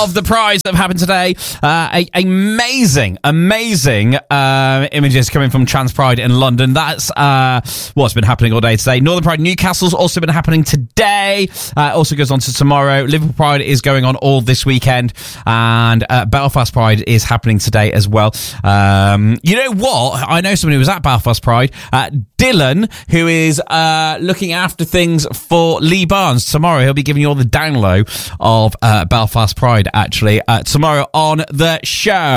of the prides that have happened today. Amazing images coming from Trans Pride in London. That's what's been happening all day today. Northern Pride Newcastle's also been happening today. Also goes on to tomorrow. Liverpool Pride is going on all this weekend, and Belfast Pride is happening today as well. You know what? I know someone who was at Belfast Pride. Dylan, who is looking after things for Lee Barnes. Tomorrow he'll be giving you all the down low of Belfast Pride, actually, tomorrow on the show.